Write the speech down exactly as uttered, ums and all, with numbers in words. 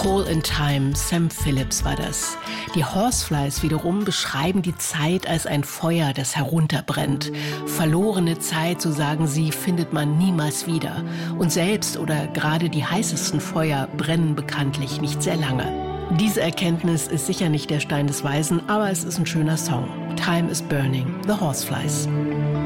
Hole in Time, Sam Phillips war das. Die Horseflies wiederum beschreiben die Zeit als ein Feuer, das herunterbrennt. Verlorene Zeit, so sagen sie, findet man niemals wieder. Und selbst oder gerade die heißesten Feuer brennen bekanntlich nicht sehr lange. Diese Erkenntnis ist sicher nicht der Stein des Weisen, aber es ist ein schöner Song. Time is Burning, The Horseflies.